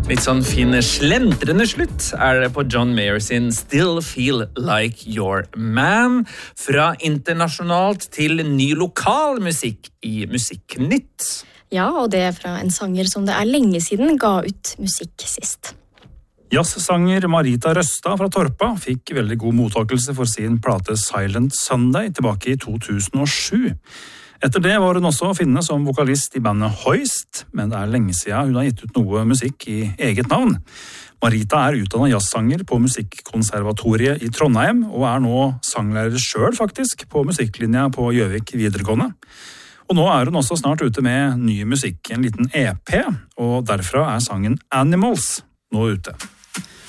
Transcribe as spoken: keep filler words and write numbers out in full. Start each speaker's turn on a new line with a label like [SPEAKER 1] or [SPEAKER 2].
[SPEAKER 1] Litt sånn fin slentrende slutt er det på John Mayer sin Still Feel Like Your Man. Fra internasjonalt til ny lokal musikk i Musikknytt.
[SPEAKER 2] Ja, og det er fra en sanger som det er lenge siden ga ut musikk sist.
[SPEAKER 3] Jazzsanger Marita Røstad fra Torpa fikk veldig god mottakelse for sin plate Silent Sunday tilbake i to tusen og sju. Etter det var hun også å finne som vokalist i bandet Hoist, men det er lenge siden hun har gitt ut noe musikk i eget navn. Marita er utdannet jazzsanger på Musikkonservatoriet i Trondheim, og er nå sanglærer selv faktisk på musikklinja på Gjøvik videregående. Og nå er hun også snart ute med ny musikk, en liten E P, og derfra er sangen Animals nå ute.